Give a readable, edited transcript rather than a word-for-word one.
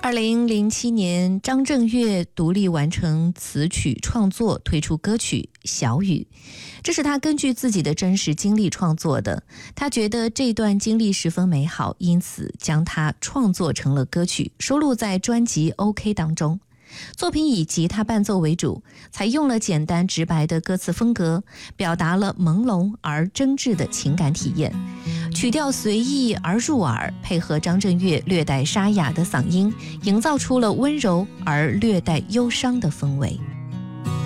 2007年，张震岳独立完成词曲创作，推出歌曲《小雨》，这是他根据自己的真实经历创作的。他觉得这段经历十分美好，因此将它创作成了歌曲，收录在专辑《OK》当中。作品以吉他伴奏为主，采用了简单直白的歌词风格，表达了朦胧而真挚的情感体验。曲调随意而入耳，配合张震岳略带沙哑的嗓音，营造出了温柔而略带忧伤的氛围。